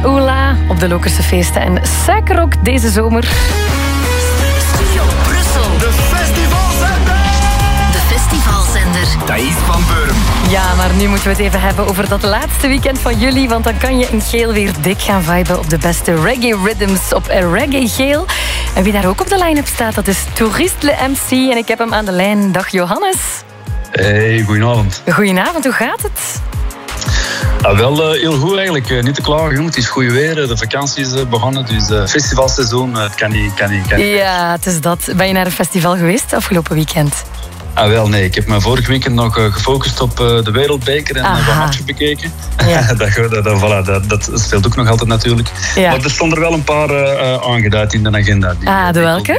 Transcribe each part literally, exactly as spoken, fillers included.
Oela op de Lokerse feesten en Suikerrock deze zomer. Studio Brussel. De festivalzender. De festivalzender. Thais van Beuren. Ja, maar nu moeten we het even hebben over dat laatste weekend van juli, want dan kan je in Geel weer dik gaan viben op de beste reggae rhythms op Reggae Geel. En wie daar ook op de line-up staat, dat is Tourist Le M C. En ik heb hem aan de lijn. Dag Johannes. Hey, goedenavond. Goedenavond, hoe gaat het? Ah, wel uh, heel goed eigenlijk. Uh, niet te klagen, jong. Het is goed weer. De vakantie is uh, begonnen. Dus uh, festivalseizoen, uh, het kan niet, kan niet, kan niet. Ja, het is dat. Ben je naar een festival geweest afgelopen weekend? Ah, wel, nee. Ik heb me vorig weekend nog uh, gefocust op uh, de Wereldbeker en uh, wat matchen bekeken. Ja. dat, dat, dat, voilà, dat, dat speelt ook nog altijd natuurlijk. Ja. Maar er stonden er wel een paar uh, aangeduid in de agenda. Die, Ah, de welke?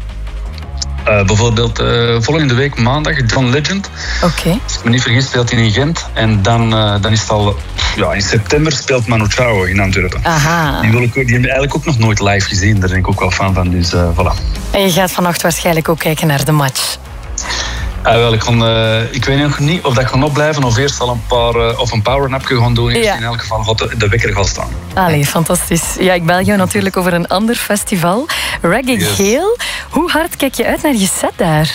Uh, bijvoorbeeld uh, volgende week maandag John Legend. Oké. Okay. Als ik me niet vergis speelt hij in Gent. En dan, uh, dan is het al... Ja, in september speelt Manu Chao in Antwerpen. Aha. Die, wil ik, die heb ik eigenlijk ook nog nooit live gezien. Daar ben ik ook wel fan van. Dus uh, voilà. En je gaat vannacht waarschijnlijk ook kijken naar de match. Uh, wel, ik, kon, uh, ik weet nog niet of dat ik ga opblijven of eerst al een paar uh, of een powernapje gaan doen. Eerst ja. In elk geval gaat de, de wekker gaan staan. Allee, fantastisch. Ja, ik bel jou natuurlijk over een ander festival. Reggae yes. Geel. Hoe hard kijk je uit naar je set daar?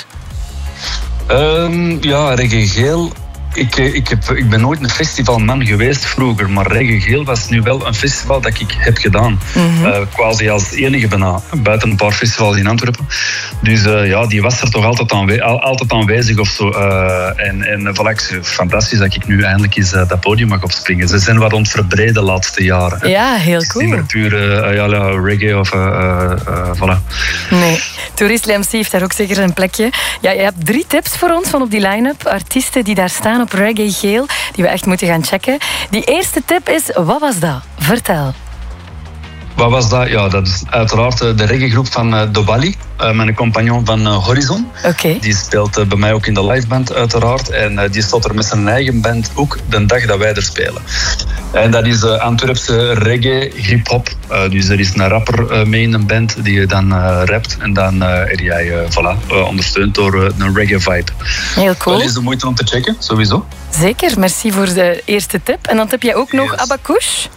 Um, ja, Reggae Geel. Ik, ik, heb, ik ben nooit een festivalman geweest vroeger, maar Reggae Geel was nu wel een festival dat ik heb gedaan. Mm-hmm. Uh, quasi als enige bijna, buiten een paar festivals in Antwerpen. Dus uh, ja, die was er toch altijd, aanwe- altijd aanwezig of zo. Uh, en en voilà, fantastisch dat ik nu eindelijk eens uh, dat podium mag opspringen. Ze zijn wat aan het verbreden de laatste jaren. Hè. Ja, heel cool. Het is niet meer puur uh, ja, ja, reggae of uh, uh, uh, voilà. Nee, Tourist Le M C heeft daar ook zeker een plekje. Ja, je hebt drie tips voor ons van op die line-up. Artiesten die daar staan op Reggae Geel, die we echt moeten gaan checken. Die eerste tip is, wat was dat? Vertel. Wat was dat? Ja, dat is uiteraard de reggaegroep van uh, Dobali, uh, mijn compagnon van uh, Horizon. Okay. Die speelt uh, bij mij ook in de liveband uiteraard. En uh, die staat er met zijn eigen band ook de dag dat wij er spelen. En dat is uh, Antwerpse reggae, hip-hop. Uh, dus er is een rapper uh, mee in een band die dan uh, rapt. En dan uh, er jij uh, voilà, uh, ondersteund door uh, een reggae vibe. Heel cool. Dat is de moeite om te checken, sowieso. Zeker, merci voor de eerste tip. En dan heb jij ook nog yes. Abacouche.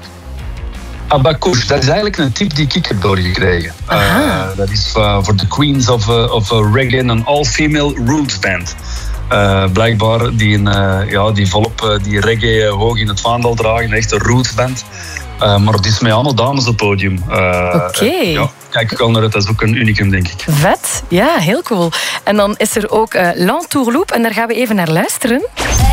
Abacouche, dat is eigenlijk een tip die ik heb doorgekregen. Uh, dat is uh, voor de Queens of, uh, of uh, Reggae, een all-female roots band. Uh, blijkbaar die, uh, ja, die volop uh, die reggae uh, hoog in het vaandel dragen, een echte roots band. Uh, maar het is met allemaal dames op het podium. Uh, Oké. Okay. Uh, ja, kijk ik al naar het, dat is ook een unicum, denk ik. Vet, ja, heel cool. En dan is er ook uh, L'Entourloupe en daar gaan we even naar luisteren.